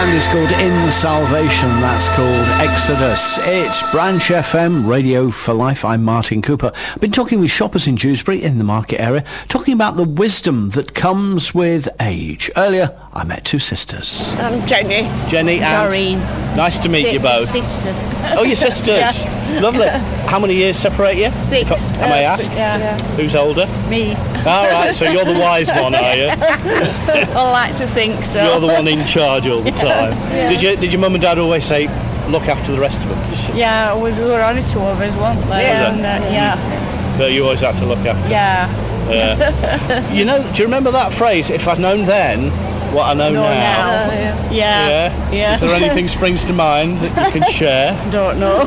band is called In Salvation. That's called Exodus. It's Branch FM, Radio for Life. I'm Martin Cooper. I've been talking with shoppers in Dewsbury in the market area, talking about the wisdom that comes with age. Earlier, I met two sisters. I'm Jenny. Jenny and Doreen. Nice to meet you both. Sisters. Oh, your sisters. Yeah. Lovely. How many years separate you? Six. If I may ask. Yeah. Who's older? Me. All right, so you're the wise one, are you? I like to think so. You're the one in charge all the time. Yeah. Did your mum and dad always say, look after the rest of them? Yeah, there were only two of us, weren't there? Yeah. And, But you always had to look after them. yeah. You know, do you remember that phrase, if I'd known then what I know No, now? now. Yeah. Yeah. Is there anything springs to mind that you can share? Don't know.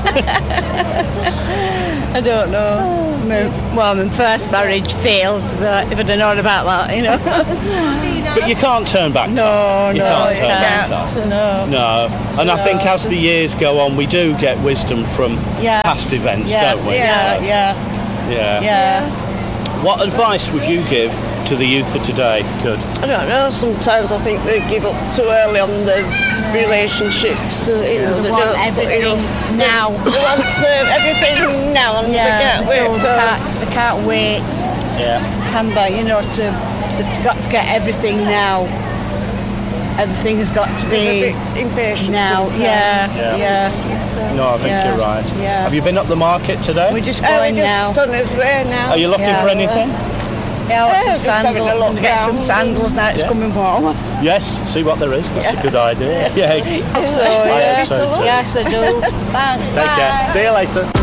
I don't know. My first marriage failed. If I'd have known about that, you know. But you can't turn back. No, You no, can't you turn can't. back. No. No. And I think as the years go on, we do get wisdom from Yeah. past events, Yeah, don't we? yeah, So, yeah, yeah. yeah. What advice would you give to the youth of today? Good. I don't know, sometimes I think they give up too early on the relationships. They want everything now. They want everything now and Yeah, they can't wait. they can't wait. Yeah. Can they? You know, they've got to get everything now. Everything has got to be Impatient now. sometimes. Yeah. No, I think Yeah. you're right. Yeah. Have you been up the market today? We're just We're going just now. done his way now. Are you looking Yeah. for anything? Yeah, I want just some having a sandals. look Get some round. sandals now. It's Yeah. coming warm. Yes, see what there is. That's a good idea. Yeah. So yeah, hope so too. yes I do. Thanks. Take Bye. care. See you later.